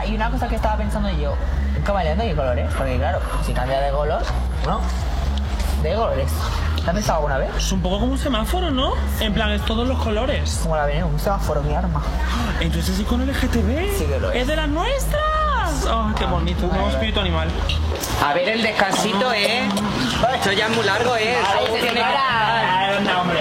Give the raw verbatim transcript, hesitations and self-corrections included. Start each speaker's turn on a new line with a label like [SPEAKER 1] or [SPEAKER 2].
[SPEAKER 1] y una cosa que estaba pensando yo, un camaleón de qué colores, porque claro, si cambia de color, ¿no? ¿De qué colores? ¿Te has pensado alguna vez?
[SPEAKER 2] Es un poco como un semáforo, ¿no? En plan, es todos los colores.
[SPEAKER 1] Como la viene, un semáforo, mi arma.
[SPEAKER 2] Entonces, ¿y con el L G T B?
[SPEAKER 1] Sí que lo es.
[SPEAKER 2] ¡Es de las nuestras! ¡Oh, qué bonito! Un nuevo espíritu animal.
[SPEAKER 3] A ver, el descansito, ¿eh? Esto ya es muy largo, ¿eh?
[SPEAKER 1] Ay,
[SPEAKER 3] Tiene que-
[SPEAKER 1] señora.
[SPEAKER 2] No, hombre,